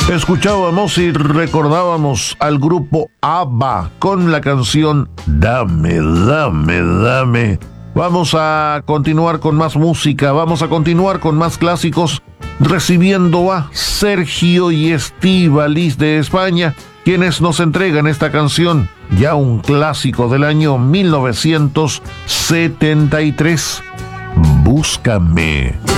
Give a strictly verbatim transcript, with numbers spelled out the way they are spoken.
Escuchábamos y recordábamos al grupo ABBA con la canción Dame, dame, dame. Vamos a continuar con más música, vamos a continuar con más clásicos, recibiendo a Sergio y Estíbaliz de España, quienes nos entregan esta canción, ya un clásico del año mil novecientos setenta y tres, Búscame.